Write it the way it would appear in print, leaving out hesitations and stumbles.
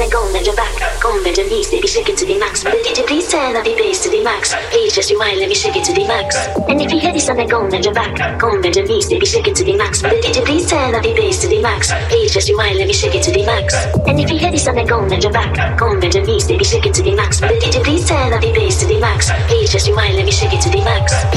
then go and your back. Come bend your knees, baby, shake it to the max. But did you please turn up the bass to the max? Please just rewind, let me shake it to the max. And if you hear this, then go and your back. Come bend your knees, baby, shake it to the max. But did you please turn up the bass to the max? Please just rewind, let me shake it to the max. And if you hear this, then go and your back. Come bend your knees, baby, shake it to the max. But did you please turn up the bass to the max? Please just rewind, let me shake it to the max.